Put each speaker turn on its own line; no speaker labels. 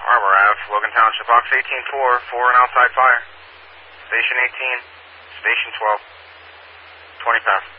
Arbor Ave, Logan Township, box 18-4, 4 and outside fire. Station 18, station 12, 20 past.